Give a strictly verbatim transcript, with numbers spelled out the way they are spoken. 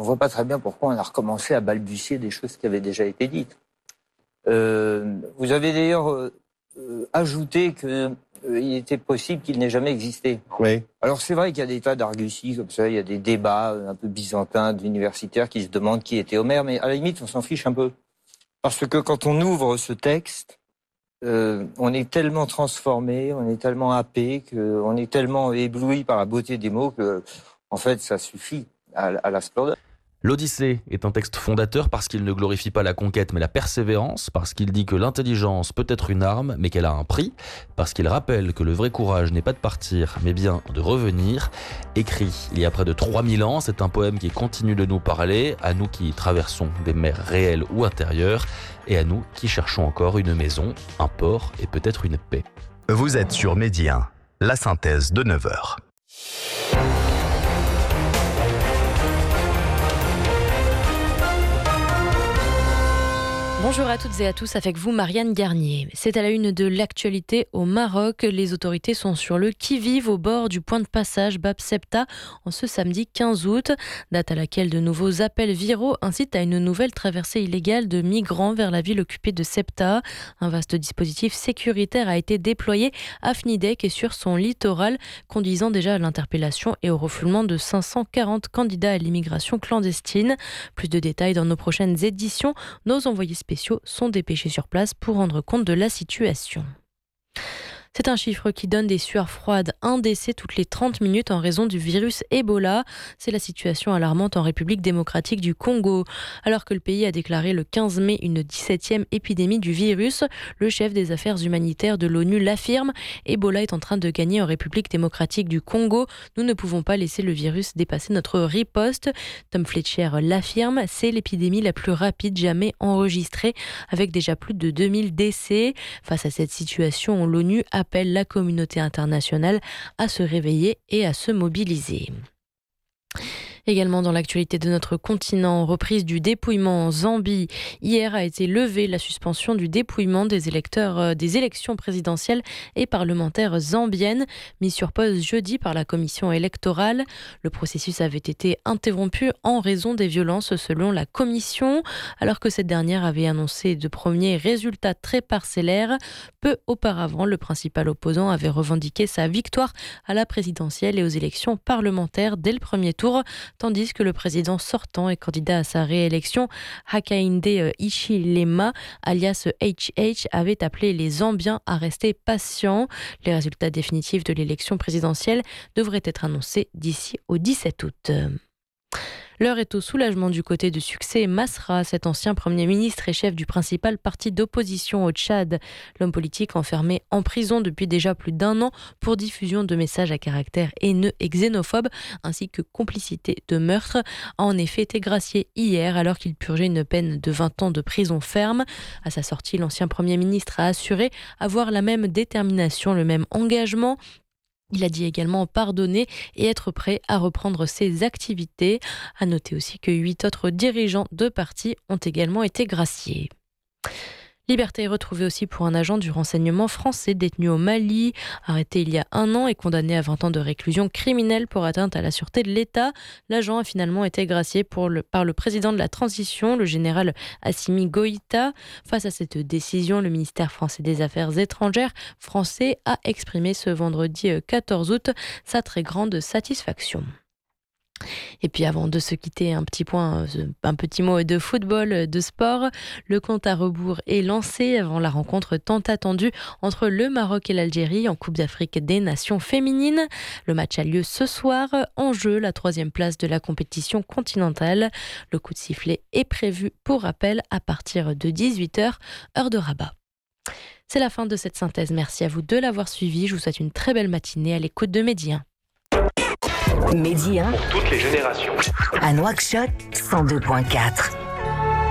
ne voit pas très bien pourquoi on a recommencé à balbutier des choses qui avaient déjà été dites. Euh, vous avez d'ailleurs euh, ajouté qu'il euh, était possible qu'il n'ait jamais existé. Oui. Alors c'est vrai qu'il y a des tas d'argusties comme ça, il y a des débats un peu byzantins d'universitaires qui se demandent qui était Homère, mais à la limite on s'en fiche un peu. Parce que quand on ouvre ce texte, euh, on est tellement transformé, on est tellement happé, on est tellement ébloui par la beauté des mots que, en fait, ça suffit à, à la splendeur. L'Odyssée est un texte fondateur parce qu'il ne glorifie pas la conquête mais la persévérance, parce qu'il dit que l'intelligence peut être une arme mais qu'elle a un prix, parce qu'il rappelle que le vrai courage n'est pas de partir mais bien de revenir. Écrit il y a près de trois mille ans, c'est un poème qui continue de nous parler, à nous qui traversons des mers réelles ou intérieures, et à nous qui cherchons encore une maison, un port et peut-être une paix. Vous êtes sur Midi un, la synthèse de neuf heures. Bonjour à toutes et à tous, avec vous Marianne Garnier. C'est à la une de l'actualité au Maroc. Les autorités sont sur le qui-vive au bord du point de passage Bab Septa en ce samedi quinze août, date à laquelle de nouveaux appels viraux incitent à une nouvelle traversée illégale de migrants vers la ville occupée de Septa. Un vaste dispositif sécuritaire a été déployé à Fnidek et sur son littoral, conduisant déjà à l'interpellation et au refoulement de cinq cent quarante candidats à l'immigration clandestine. Plus de détails dans nos prochaines éditions. Nos envoyés spéciaux sont dépêchés sur place pour rendre compte de la situation. C'est un chiffre qui donne des sueurs froides. Un décès toutes les trente minutes en raison du virus Ebola. C'est la situation alarmante en République démocratique du Congo. Alors que le pays a déclaré le quinze mai une dix-septième épidémie du virus, le chef des affaires humanitaires de l'ONU l'affirme. Ebola est en train de gagner en République démocratique du Congo. Nous ne pouvons pas laisser le virus dépasser notre riposte. Tom Fletcher l'affirme. C'est l'épidémie la plus rapide jamais enregistrée, avec déjà plus de deux mille décès. Face à cette situation, l'ONU a appelle la communauté internationale à se réveiller et à se mobiliser. Également dans l'actualité de notre continent, reprise du dépouillement en Zambie. Hier a été levée la suspension du dépouillement des électeurs des élections présidentielles et parlementaires zambiennes, mise sur pause jeudi par la commission électorale. Le processus avait été interrompu en raison des violences selon la commission, alors que cette dernière avait annoncé de premiers résultats très parcellaires. Peu auparavant, le principal opposant avait revendiqué sa victoire à la présidentielle et aux élections parlementaires dès le premier tour, tandis que le président sortant et candidat à sa réélection, Hakainde Hichilema, alias H H, avait appelé les Zambiens à rester patients. Les résultats définitifs de l'élection présidentielle devraient être annoncés d'ici au dix-sept août. L'heure est au soulagement du côté de Succès Masra, cet ancien Premier ministre et chef du principal parti d'opposition au Tchad. L'homme politique enfermé en prison depuis déjà plus d'un an pour diffusion de messages à caractère haineux et xénophobe, ainsi que complicité de meurtre, a en effet été gracié hier alors qu'il purgeait une peine de vingt ans de prison ferme. À sa sortie, l'ancien Premier ministre a assuré avoir la même détermination, le même engagement. Il a dit également pardonner et être prêt à reprendre ses activités. À noter aussi que huit autres dirigeants de partis ont également été graciés. Liberté retrouvée aussi pour un agent du renseignement français détenu au Mali, arrêté il y a un an et condamné à vingt ans de réclusion criminelle pour atteinte à la sûreté de l'État. L'agent a finalement été gracié pour le, par le président de la transition, le général Assimi Goïta. Face à cette décision, le ministère français des Affaires étrangères français a exprimé ce vendredi quatorze août sa très grande satisfaction. Et puis avant de se quitter, un petit point, un petit mot de football, de sport. Le compte à rebours est lancé avant la rencontre tant attendue entre le Maroc et l'Algérie en Coupe d'Afrique des Nations féminines. Le match a lieu ce soir. En jeu, la troisième place de la compétition continentale. Le coup de sifflet est prévu, pour rappel, à partir de dix-huit heures, heure de Rabat. C'est la fin de cette synthèse. Merci à vous de l'avoir suivi. Je vous souhaite une très belle matinée à l'écoute de Midi un. Midi un pour toutes les générations. À Nouakchott, cent deux virgule quatre.